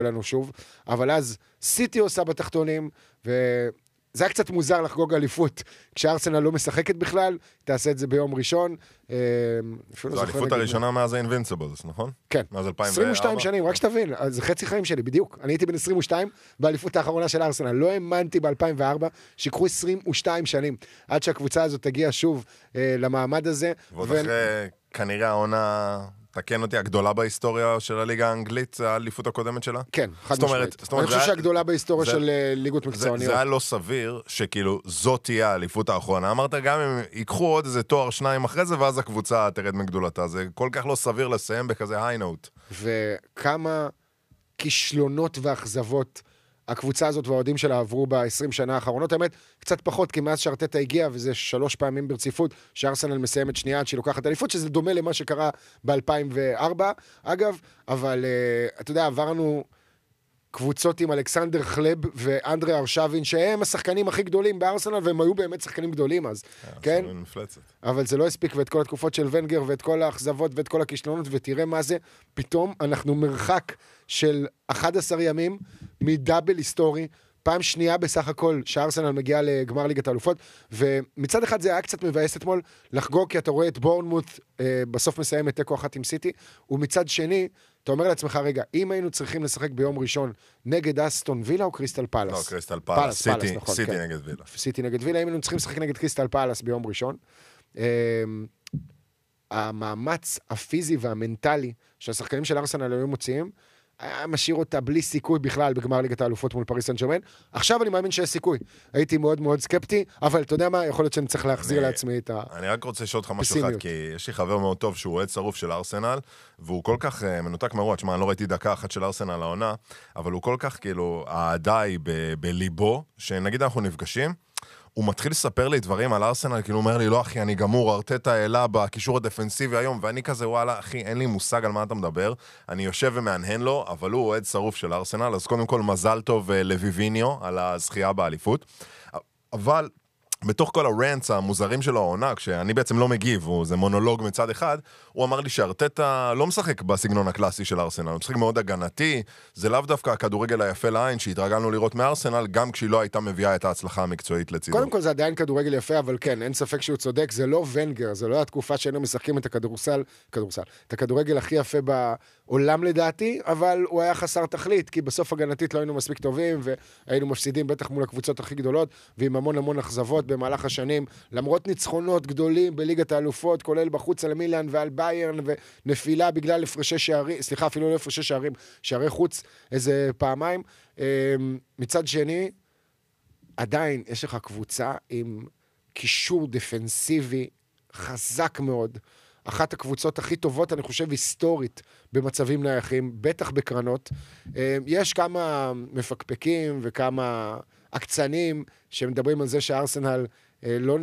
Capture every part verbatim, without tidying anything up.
לנו שוב, אבל אז סיטי עושה בתחתונים, וזה היה קצת מוזר לחגוג אליפות, כשארסנל לא משחקת בכלל, תעשה את זה ביום ראשון. זו האליפות הראשונה מאז ה-Invincibles, נכון? כן, מאז אלפיים וארבע. עשרים ושתיים שנים, רק שתבין, זה חצי חיים שלי, בדיוק. אני הייתי בן עשרים ושתיים באליפות האחרונה של ארסנל, לא האמנתי ב-אלפיים וארבע, שיקחו עשרים ושתיים שנים, עד שהקבוצה הזאת תגיע שוב למעמד הזה. ועוד אחרי כנראה העונה... תקן אותי, הגדולה בהיסטוריה של הליגה האנגלית, האליפות הקודמת שלה? כן, חד משמעית. אני חושב שהגדולה בהיסטוריה של ליגות מקצועניות. זה היה לא סביר שכאילו זאת תהיה האליפות האחרונה. אמרת גם אם ייקחו עוד איזה תואר שניים אחרי זה, ואז הקבוצה תרד מגדולתה. זה כל כך לא סביר לסיים בכזה היי-נוט. וכמה כישלונות ואכזבות הקבוצה הזאת והעודים שלה עברו ב-עשרים שנה האחרונות, האמת, קצת פחות, כי מאז שארטטה הגיע, וזה שלוש פעמים ברציפות, שארסנל מסיימת שנייה עד שהיא לוקחת אליפות, שזה דומה למה שקרה ב-אלפיים וארבע, אגב, אבל, uh, אתה יודע, עברנו קבוצות עם אלכסנדר חלב ואנדרי ארשבין, שהם השחקנים הכי גדולים בארסנל, והם היו באמת שחקנים גדולים אז, כן? אבל זה לא הספיק, ואת כל התקופות של ונגר, ואת כל האכזבות, ואת כל הכישלונות, ותראה מה זה, פתאום אנחנו מרחק של אחד עשר ימים, מדאבל היסטורי, פעם שנייה בסך הכל שארסנל מגיעה לגמר ליגת האלופות, ומצד אחד זה היה קצת מבאס אתמול לחגוג, כי אתה רואה את בורנמוט אה, בסוף מסיים את תיקו אחת עם סיטי, ומצד שני, אתה אומר לעצמך, רגע, אם היינו צריכים לשחק ביום ראשון נגד אסטון וילה או קריסטל פלאס? לא, קריסטל פלאס, פלאס, סיטי, פלאס, נכון, סיטי כן. נגד וילה. סיטי נגד וילה, אם היינו צריכים לשחק נגד קריסטל פלאס ביום ראשון, אה, המאמץ הפיזי והמנטלי שהשחקנים של ארסנל היו מוציאים, היה משאיר אותה בלי סיכוי בכלל בגמר ליגת האלופות מול פריס סן ז'רמן. עכשיו אני מאמין שיש סיכוי. הייתי מאוד מאוד סקפטי, אבל אתה יודע מה? יכול להיות שאני צריך להחזיר אני, לעצמי את ה... אני רק רוצה לשאול אותך משהו אחד, כי יש לי חבר מאוד טוב שהוא אוהד שרוף של ארסנל, והוא כל כך uh, מנותק מרוע, תשמע, אני לא ראיתי דקה אחת של ארסנל לעונה, אבל הוא כל כך כאילו, העדיי ב- בליבו, שנגיד אנחנו נפגשים, הוא מתחיל לספר לי דברים על ארסנל, כאילו הוא אומר לי, לא אחי, אני גמור, ארטטה העלה בקישור הדפנסיבי היום, ואני כזה, וואלה, אחי, אין לי מושג על מה אתה מדבר, אני יושב ומענהן לו, אבל הוא אוהד שרוף של ארסנל, אז קודם כל מזל טוב לויביניו על הזכייה באליפות, אבל בתוך כל הרנטס המוזרים שלו העונה, כשאני בעצם לא מגיב, זה מונולוג מצד אחד, הוא אמר לי שארטטה לא משחק בסגנון הקלאסי של ארסנל, הוא משחק מאוד הגנתי, זה לאו דווקא הכדורגל היפה לעין שהתרגלנו לראות מארסנל, גם כשהיא לא הייתה מביאה את ההצלחה המקצועית לצידו. קודם כל זה עדיין כדורגל יפה, אבל כן, אין ספק שהוא צודק, זה לא ונגר, זה לא התקופה שהיינו משחקים את הכדורסל, כדורסל, את הכדורגל הכי יפה בעולם לדעתי, אבל הוא היה חסר תכלית, כי בסוף הגנתית לא היינו מספיק טובים, והיינו מפסידים בטח מול הקבוצות הכי גדולות, ועם המון המון אכזבות במהלך השנים, למרות ניצחונות גדולים בליגת האלופות, כולל בחוץ על מילאן ועל ביירן, ונפילה בגלל הפרשי שערים, סליחה, אפילו לא הפרשי שערים, שערי חוץ איזה פעמיים. מצד שני, עדיין יש לך קבוצה עם קישור דפנסיבי חזק מאוד, אחת הקבוצות הכי טובות, אני חושב, היסטורית במצבים נייחים, בטח בקרנות. יש כמה מפקפקים וכמה הקצנים שמדברים על זה שארסנל לא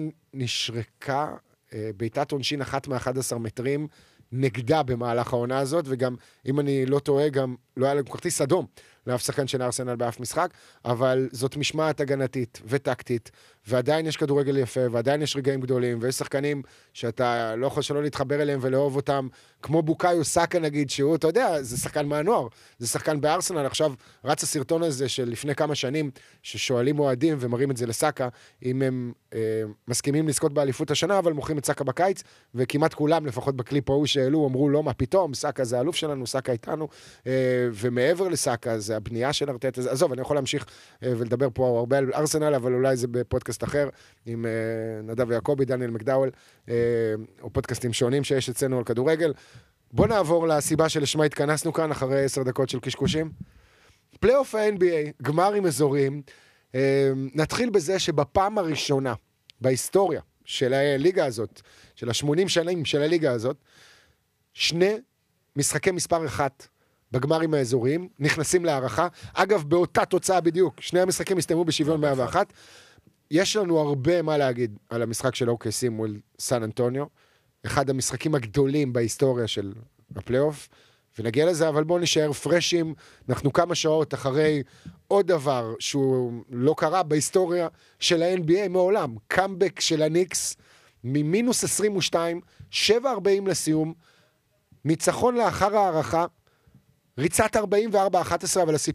נשרקה בעיטת עונשין אחת מ-אחד עשר מטרים נגדה במהלך העונה הזאת, וגם, אם אני לא טועה, גם לא היה לנו כרטיס אדום לאף שחקן של ארסנל באף משחק, אבל זאת משמעת הגנתית וטקטית, ועדיין יש כדורגל יפה, ועדיין יש רגעים גדולים, ויש שחקנים שאתה לא יכול שלא להתחבר אליהם ולאהוב אותם, כמו בוקאיו סאקה נגיד, שהוא, אתה יודע, זה שחקן מהנוער, זה שחקן בארסנל, עכשיו רץ הסרטון הזה של לפני כמה שנים, ששואלים אוהדים ומראים את זה לסאקה, אם הם אה, מסכימים לזכות באליפות השנה, אבל מוכרים את סאקה בקיץ, וכמעט כולם, לפחות בקליפ ההוא שאלו, אמרו, לא, מה פתאום, סאקה זה האלוף שלנו, סאקה איתנו, אה, ומעבר לסאקה, זה הבנייה של ארטטה, עזוב, אני יכול להמשיך אה, ולדבר פה הרבה על ארסנל, אבל אולי זה בפודקאסט אחר, עם אה, נדב יעקובי, דניאל מקדאוול, אה, או פודקאסטים שונים שיש אצלנו על כדורגל. בוא נעבור לסיבה שלשמה התכנסנו כאן, אחרי עשר דקות של קשקושים. פלייאוף ה-אן בי איי, גמרים אזוריים, אה, נתחיל בזה שבפעם הראשונה, בהיסטוריה של הליגה הזאת, של ה-שמונים שנים של הליגה הזאת, שני משחקי מספר אחת, בגמרים האזוריים, נכנסים להערכה. אגב, באותה תוצאה בדיוק, שני המשחקים הסתיימו בשוויון מאה ואחת. יש לנו הרבה מה להגיד על המשחק של או קיי סי מול סן אנטוניו, אחד המשחקים הגדולים בהיסטוריה של הפלייאוף, ונגיע לזה, אבל בואו נשאר פרשים, אנחנו כמה שעות אחרי עוד דבר שהוא לא קרה בהיסטוריה של ה-אן בי איי מעולם, קאמבק של הניקס, ממינוס עשרים ושתיים, שבע ארבעים לסיום, ניצחון לאחר הערכה, ריצת ארבעים וארבע אחת עשרה, אבל הסיפור